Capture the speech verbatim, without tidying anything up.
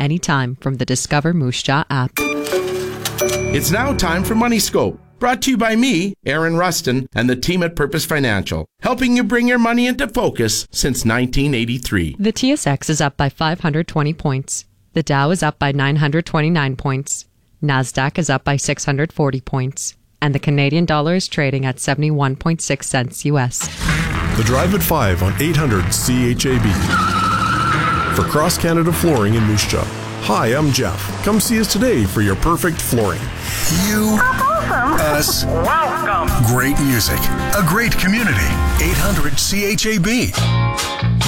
anytime from the Discover Moose Jaw app. It's now time for Money Scope, brought to you by me, Aaron Rustin, and the team at Purpose Financial, helping you bring your money into focus since nineteen eighty-three. The T S X is up by five hundred twenty points. The Dow is up by nine hundred twenty-nine points. NASDAQ is up by six hundred forty points. And the Canadian dollar is trading at seventy-one point six cents U S. The Drive at five on eight hundred C H A B. For Cross Canada Flooring in Moose Jaw. Hi, I'm Jeff. Come see us today for your perfect flooring. You, us, welcome. Great music, a great community. eight hundred C H A B.